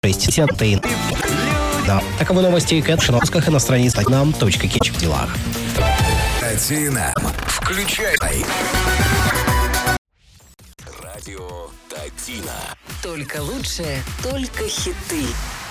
60. Да, таковы новости Кэпшиновских и на странице нам.кич в делах. Татина, включай. Радио Татина. Только лучшее, только хиты.